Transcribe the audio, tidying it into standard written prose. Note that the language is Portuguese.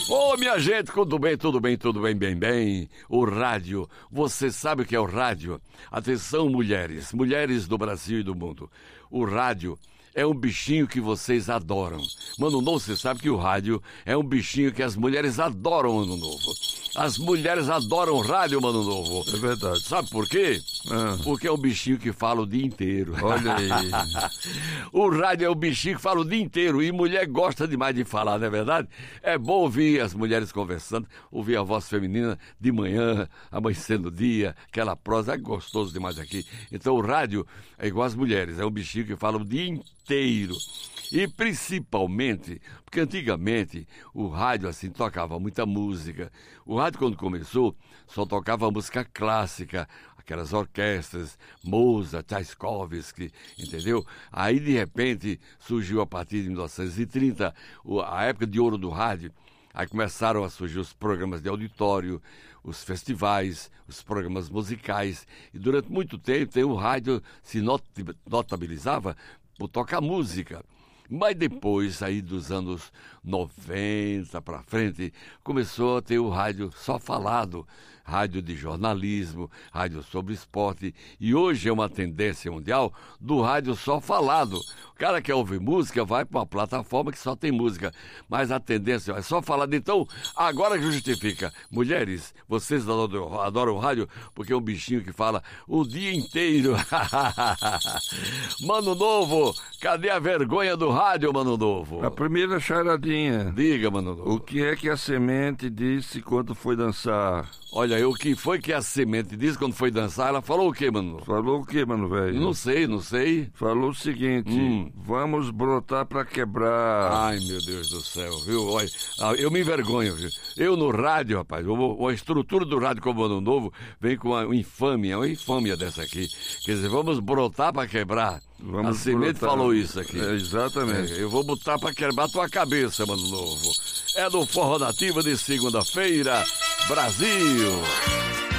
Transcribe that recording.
Ô, minha gente, tudo bem, tudo bem, tudo bem, bem, bem. O rádio, você sabe o que é o rádio? Atenção, mulheres, mulheres do Brasil e do mundo. O rádio é um bichinho que vocês adoram. Mano Novo, você sabe que o rádio é um bichinho que as mulheres adoram, Mano Novo. As mulheres adoram rádio, Mano Novo. É verdade. Sabe por quê? Porque é um bichinho que fala o dia inteiro. Olha aí. O rádio é um bichinho que fala o dia inteiro e mulher gosta demais de falar, não é verdade? É bom ouvir as mulheres conversando, ouvir a voz feminina de manhã, amanhecendo o dia, aquela prosa, é gostoso demais aqui. Então o rádio é igual às mulheres, é um bichinho que fala o dia inteiro. E principalmente, porque antigamente o rádio assim tocava muita música. O rádio quando começou só tocava música clássica, aquelas orquestras, Mozart, Tchaikovsky, entendeu? Aí de repente surgiu a partir de 1930 a época de ouro do rádio. Aí começaram a surgir os programas de auditório, os festivais, os programas musicais. E durante muito tempo o rádio se notabilizava por tocar música. Mas depois, aí dos anos 90 para frente, começou a ter o rádio só falado, rádio de jornalismo, rádio sobre esporte, e hoje é uma tendência mundial do rádio só falado. O cara quer ouvir música, vai para uma plataforma que só tem música, mas a tendência é só falado. Então, agora justifica. Mulheres, vocês adoram o rádio porque é um bichinho que fala o dia inteiro. Mano Novo, cadê a vergonha do rádio, Mano Novo? A primeira charadinha. Diga, Mano Novo. O que é que a semente disse quando foi dançar? Olha, o que foi que a semente disse quando foi dançar? Ela falou o quê, Mano? Falou o quê, mano, velho? Não sei. Falou o seguinte, vamos brotar pra quebrar. Ai, meu Deus do céu, viu? Olha, eu me envergonho, viu? Eu no rádio, rapaz, a estrutura do rádio como Ano Novo vem com uma infâmia dessa aqui. Quer dizer, vamos brotar pra quebrar. A semente falou isso aqui. É, exatamente. Eu vou botar pra quebrar tua cabeça, Mano Novo. É do Forró Nativa de segunda-feira, Brasil.